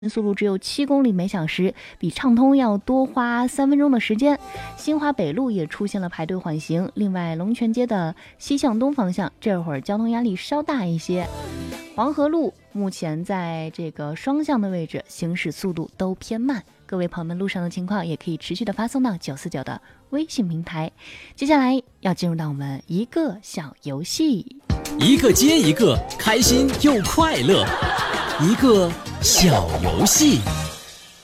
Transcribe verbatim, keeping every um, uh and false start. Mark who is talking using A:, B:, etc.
A: 速度只有七公里每小时，比畅通要多花三分钟的时间。新华北路也出现了排队缓行，另外龙泉街的西向东方向这会儿交通压力稍大一些。黄河路目前在这个双向的位置行驶速度都偏慢，各位朋友们路上的情况也可以持续的发送到九四九的微信平台。接下来要进入到我们一个小游戏，
B: 一个接一个，开心又快乐，一个小游戏。